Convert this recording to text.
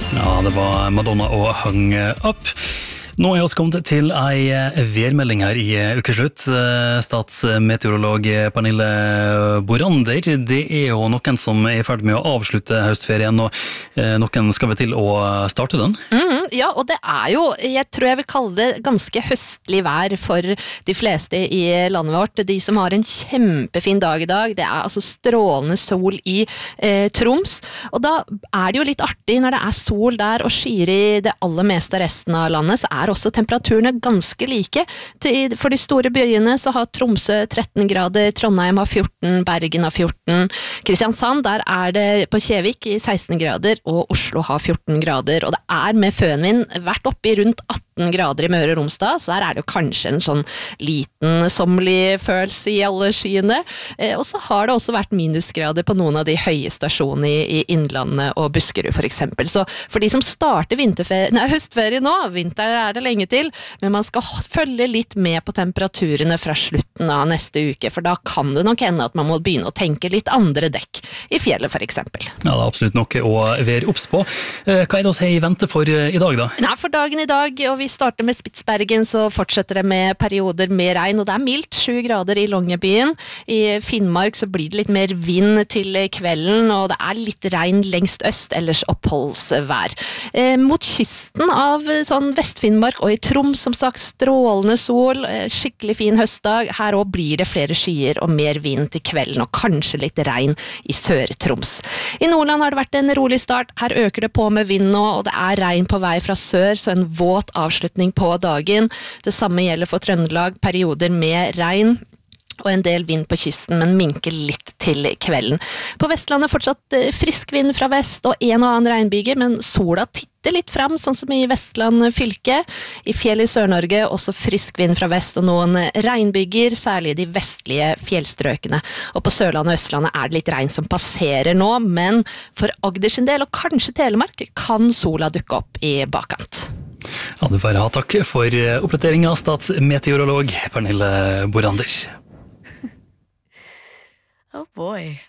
Ja, det var Madonna og Hung Up. Nå er vi kommet til ei værmelding her i ukeslutt. Statsmeteorolog Pernille Borander, det er jo noen som er i ferd med å avslutte høstferien, og noen skal vel til å starte den? Ja, og det er jo, jeg tror jeg vil kalle det ganske høstlig vær for de fleste i landet vårt. De som har en kjempefin dag i dag, det er altså strålende sol i Troms. Og da er det jo litt artig når det er sol der og skyer i det aller meste av resten av landet, så er også temperaturene ganske like. For de store byene så har Tromsø 13 grader, Trondheim har 14, Bergen har 14, Kristiansand, der er det på Kjevik i 16 grader, og Oslo har 14 grader, og det er med fønvind vært oppe i rundt 18 grader i Møre og Romsdal, så der er det jo kanskje en sånn liten sommerlig følelse i alle skyene. Og så har det også vært minusgrader på noen av de høye stasjonene i Innlandet og Buskerud for eksempel. Så for de som starter høstferie nå, vinter er det lenge til, men man skal følge litt med på temperaturene fra slutten av neste uke, for da kan det nok hende at man må begynne å tenke litt andre dekk i fjellet for eksempel. Ja, det er absolutt noe å være obs på. Hva er det å si i vente for i dag da? Nei, for dagen i dag, og vi starter med Spitsbergen, så fortsetter det med perioder med regn, og det er mildt, 7 grader i Longyearbyen. I Finnmark så blir det litt mer vind til kvelden, og det er litt regn lengst øst, ellers oppholdsvær. Mot kysten av sånn Vest-Finnmark og i Troms, som sagt, strålende sol, skikkelig fin høstdag. Her også blir det flere skyer og mer vind til kvelden, og kanskje litt regn i Sør-Troms. I Nordland har det vært en rolig start. Her øker det på med vind nå, og det er regn på vei fra sør, så en våt avslutning på dagen. Det samme gjelder for Trøndelag, perioder med regn og en del vind på kysten, men minker litt til kvelden. På Vestlandet fortsatt frisk vind fra vest og en og annen regnbyge, men sola titter litt frem, sånn som i Vestland fylke. I fjell i Sør-Norge også frisk vind fra vest og noen regnbyger, særlig i de vestlige fjellstrøkene. Og på Sørlandet og Østlandet er det litt regn som passerer nå, men for Agder sin del, og kanskje Telemark, kan sola dukke opp i bakkant. Ja, du får ha takk for oppdateringen, statsmeteorolog Pernille Borander. Oh boy.